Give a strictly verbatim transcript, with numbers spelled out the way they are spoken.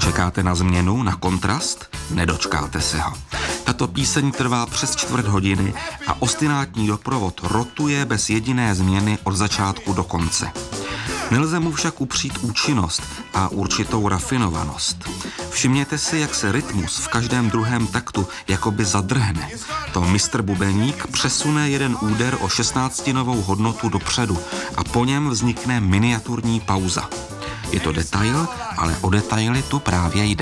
Čekáte na změnu, na kontrast? Nedočkáte se ho. Tato píseň trvá přes čtvrt hodiny a ostinátní doprovod rotuje bez jediné změny od začátku do konce. Nelze mu však upřít účinnost a určitou rafinovanost. Všimněte si, jak se rytmus v každém druhém taktu jakoby zadrhne. To mistr bubeník přesune jeden úder o šestnáctinovou hodnotu dopředu a po něm vznikne miniaturní pauza. Je to detail, ale o detaily tu právě jde.